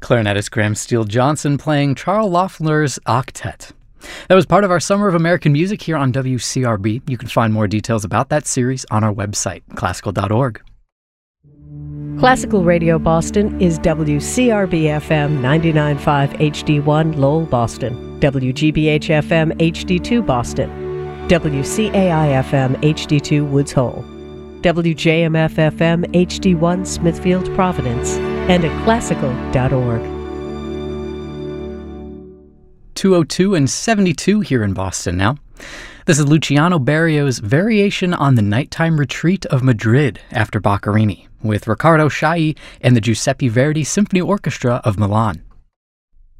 Clarinetist Graham Steele Johnson playing Charles Loeffler's Octet. That was part of our Summer of American Music here on WCRB. You can find more details about that series on our website, classical.org. Classical Radio Boston is WCRB-FM 99.5 HD1 Lowell, Boston, WGBH-FM HD2 Boston, WCAI-FM HD2 Woods Hole, WJMF-FM HD1 Smithfield, Providence, and at classical.org. 2:02 and 72 here in Boston now. This is Luciano Berio's variation on the Nighttime Retreat of Madrid after Boccherini, with Riccardo Chailly and the Giuseppe Verdi Symphony Orchestra of Milan.